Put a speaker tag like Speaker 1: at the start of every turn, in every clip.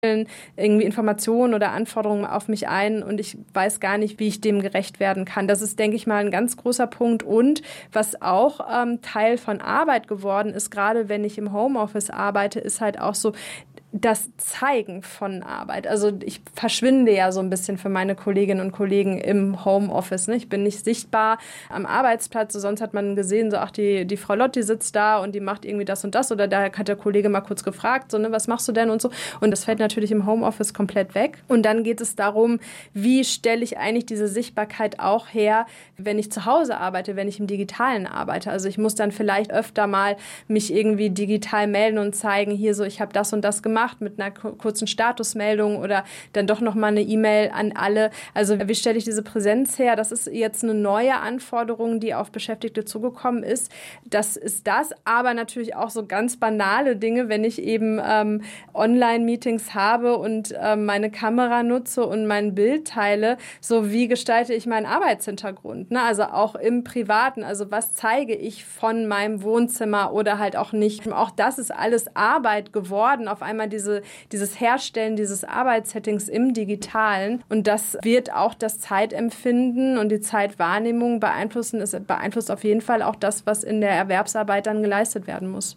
Speaker 1: irgendwie Informationen oder Anforderungen auf mich ein und ich weiß gar nicht, wie ich dem gerecht werden kann. Das ist, denke ich mal, ein ganz großer Punkt. Und was auch Teil von Arbeit geworden ist, gerade wenn ich im Homeoffice arbeite, ist halt auch so das Zeigen von Arbeit. Also ich verschwinde ja so ein bisschen für meine Kolleginnen und Kollegen im Homeoffice. Ne? Ich bin nicht sichtbar am Arbeitsplatz. Sonst hat man gesehen, so ach, die Frau Lott, die sitzt da und die macht irgendwie das und das. Oder da hat der Kollege mal kurz gefragt, so, ne, was machst du denn und so. Und das fällt natürlich im Homeoffice komplett weg. Und dann geht es darum, wie stelle ich eigentlich diese Sichtbarkeit auch her, wenn ich zu Hause arbeite, wenn ich im Digitalen arbeite. Also ich muss dann vielleicht öfter mal mich irgendwie digital melden und zeigen, hier so, ich habe das und das gemacht, mit einer kurzen Statusmeldung oder dann doch nochmal eine E-Mail an alle. Also wie stelle ich diese Präsenz her? Das ist jetzt eine neue Anforderung, die auf Beschäftigte zugekommen ist. Das ist das, aber natürlich auch so ganz banale Dinge, wenn ich eben Online-Meetings habe und meine Kamera nutze und mein Bild teile, so wie gestalte ich meinen Arbeitshintergrund? Ne? Also auch im Privaten, also was zeige ich von meinem Wohnzimmer oder halt auch nicht. Auch das ist alles Arbeit geworden, auf einmal dieses Herstellen dieses Arbeitssettings im Digitalen. Und das wird auch das Zeitempfinden und die Zeitwahrnehmung beeinflussen. Es beeinflusst auf jeden Fall auch das, was in der Erwerbsarbeit dann geleistet werden muss.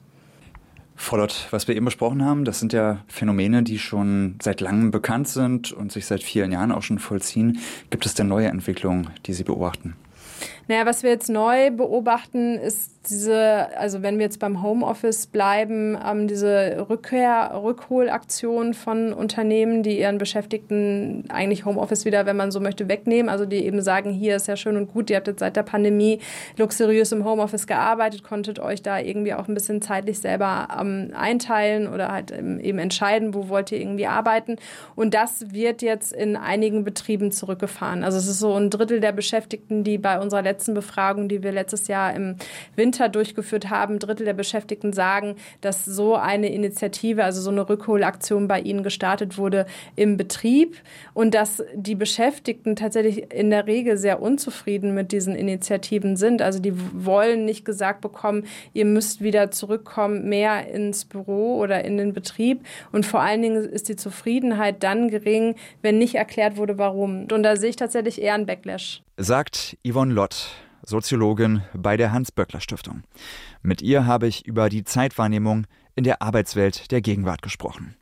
Speaker 2: Frau Lott, was wir eben besprochen haben, das sind ja Phänomene, die schon seit langem bekannt sind und sich seit vielen Jahren auch schon vollziehen. Gibt es denn neue Entwicklungen, die Sie beobachten?
Speaker 1: Naja, was wir jetzt neu beobachten, ist also wenn wir jetzt beim Homeoffice bleiben, diese Rückholaktion von Unternehmen, die ihren Beschäftigten eigentlich Homeoffice wieder, wenn man so möchte, wegnehmen. Also die eben sagen, hier ist ja schön und gut, ihr habt jetzt seit der Pandemie luxuriös im Homeoffice gearbeitet, konntet euch da irgendwie auch ein bisschen zeitlich selber einteilen oder halt eben entscheiden, wo wollt ihr irgendwie arbeiten. Und das wird jetzt in einigen Betrieben zurückgefahren. Also es ist so 1/3 der Beschäftigten, die bei unserer letzten Befragung, die wir letztes Jahr im Winter durchgeführt haben, 1/3 der Beschäftigten sagen, dass so eine Initiative, also so eine Rückholaktion bei ihnen gestartet wurde im Betrieb und dass die Beschäftigten tatsächlich in der Regel sehr unzufrieden mit diesen Initiativen sind. Also die wollen nicht gesagt bekommen, ihr müsst wieder zurückkommen, mehr ins Büro oder in den Betrieb. Und vor allen Dingen ist die Zufriedenheit dann gering, wenn nicht erklärt wurde, warum. Und da sehe ich tatsächlich eher einen Backlash.
Speaker 2: Sagt Yvonne Lott, Soziologin bei der Hans-Böckler-Stiftung. Mit ihr habe ich über die Zeitwahrnehmung in der Arbeitswelt der Gegenwart gesprochen.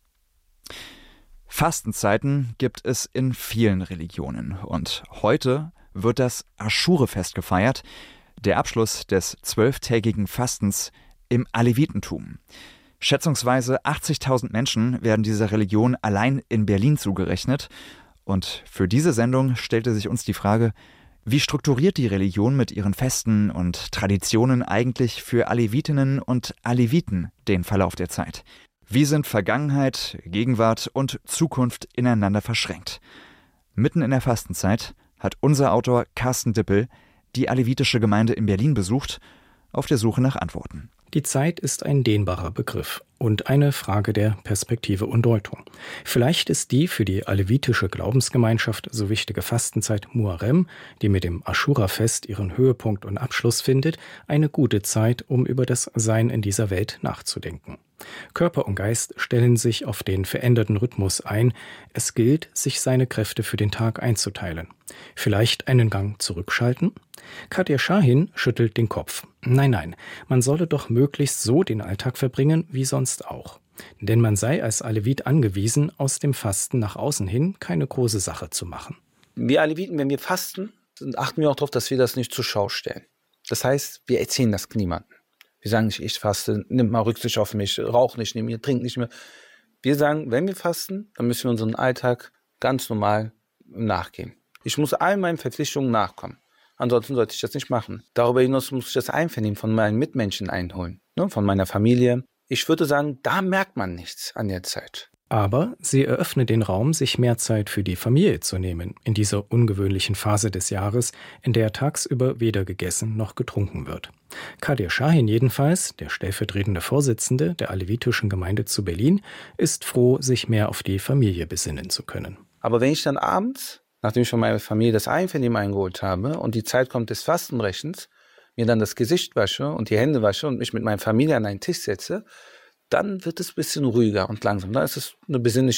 Speaker 2: Fastenzeiten gibt es in vielen Religionen und heute wird das Aschure-Fest gefeiert, der Abschluss des 12-tägigen Fastens im Alevitentum. Schätzungsweise 80.000 Menschen werden dieser Religion allein in Berlin zugerechnet. Und für diese Sendung stellte sich uns die Frage, wie strukturiert die Religion mit ihren Festen und Traditionen eigentlich für Alevitinnen und Aleviten den Verlauf der Zeit? Wie sind Vergangenheit, Gegenwart und Zukunft ineinander verschränkt? Mitten in der Fastenzeit hat unser Autor Carsten Dippel die alevitische Gemeinde in Berlin besucht, auf der Suche nach Antworten.
Speaker 3: Die Zeit ist ein dehnbarer Begriff und eine Frage der Perspektive und Deutung. Vielleicht ist die für die alevitische Glaubensgemeinschaft so wichtige Fastenzeit Muharrem, die mit dem Aschura-Fest ihren Höhepunkt und Abschluss findet, eine gute Zeit, um über das Sein in dieser Welt nachzudenken. Körper und Geist stellen sich auf den veränderten Rhythmus ein. Es gilt, sich seine Kräfte für den Tag einzuteilen. Vielleicht einen Gang zurückschalten? Katja Schahin schüttelt den Kopf. Nein, man solle doch möglichst so den Alltag verbringen wie sonst auch. Denn man sei als Alevit angewiesen, aus dem Fasten nach außen hin keine große Sache zu machen.
Speaker 4: Wir Aleviten, wenn wir fasten, dann achten wir auch darauf, dass wir das nicht zur Schau stellen. Das heißt, wir erzählen das niemandem. Wir sagen nicht, ich faste, nimm mal Rücksicht auf mich, rauch nicht neben mir, trink nicht mehr. Wir sagen, wenn wir fasten, dann müssen wir unseren Alltag ganz normal nachgehen. Ich muss allen meinen Verpflichtungen nachkommen. Ansonsten sollte ich das nicht machen. Darüber hinaus muss ich das Einvernehmen von meinen Mitmenschen einholen, von meiner Familie. Ich würde sagen, da merkt man nichts an der Zeit.
Speaker 3: Aber sie eröffnet den Raum, sich mehr Zeit für die Familie zu nehmen, in dieser ungewöhnlichen Phase des Jahres, in der tagsüber weder gegessen noch getrunken wird. Kadir Schahin jedenfalls, der stellvertretende Vorsitzende der alevitischen Gemeinde zu Berlin, ist froh, sich mehr auf die Familie besinnen zu können.
Speaker 4: Aber wenn ich dann abends, nachdem ich von meiner Familie das Einvernehmen eingeholt habe und die Zeit kommt des Fastenbrechens, mir dann das Gesicht wasche und die Hände wasche und mich mit meiner Familie an einen Tisch setze, dann wird es ein bisschen ruhiger und langsam. Da ist es eine besinnliche